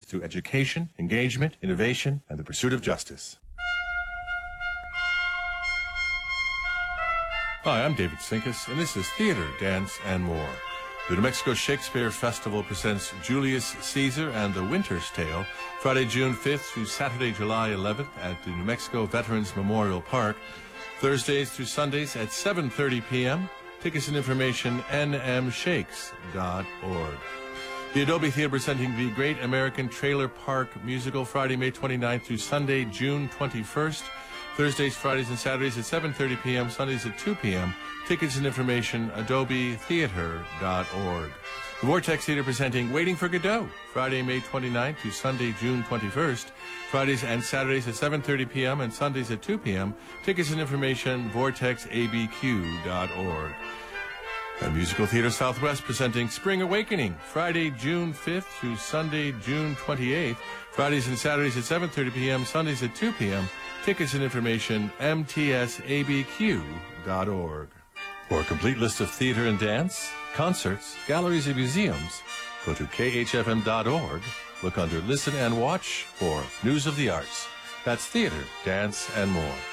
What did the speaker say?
through education, engagement, innovation, and the pursuit of justice. Hi, I'm David Sinkus, and this is Theater, Dance, and More. The New Mexico Shakespeare Festival presents Julius Caesar and the Winter's Tale, Friday, June 5th through Saturday, July 11th at the New Mexico Veterans Memorial Park, Thursdays through Sundays at 7:30 p.m. Tickets and information, nmshakes.org. The Adobe Theater presenting the Great American Trailer Park Musical, Friday, May 29th through Sunday, June 21st. Thursdays, Fridays, and Saturdays at 7:30 p.m., Sundays at 2 p.m. Tickets and information, adobetheater.org. The Vortex Theater presenting Waiting for Godot, Friday, May 29th to Sunday, June 21st. Fridays and Saturdays at 7:30 p.m. and Sundays at 2 p.m. Tickets and information, vortexabq.org. And Musical Theater Southwest presenting Spring Awakening, Friday, June 5th through Sunday, June 28th. Fridays and Saturdays at 7:30 p.m., Sundays at 2 p.m. Tickets and information, mtsabq.org. For a complete list of theater and dance, concerts, galleries, and museums, go to khfm.org, look under Listen and Watch for News of the Arts. That's theater, dance, and more.